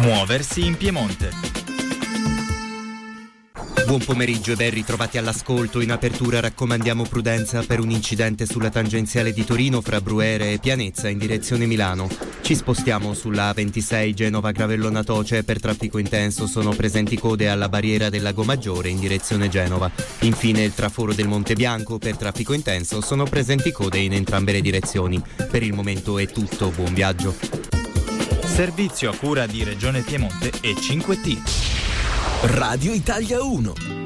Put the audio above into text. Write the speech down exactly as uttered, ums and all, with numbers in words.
Muoversi in Piemonte. Buon pomeriggio e ben ritrovati all'ascolto. In apertura raccomandiamo prudenza per un incidente sulla tangenziale di Torino fra Bruere e Pianezza in direzione Milano. Ci spostiamo sulla A ventisei Genova-Gravellona Toce. Per traffico intenso sono presenti code alla barriera del Lago Maggiore in direzione Genova. Infine il traforo del Monte Bianco. Per traffico intenso sono presenti code in entrambe le direzioni. Per il momento è tutto, buon viaggio. Servizio a cura di Regione Piemonte e cinque T. Radio Italia uno.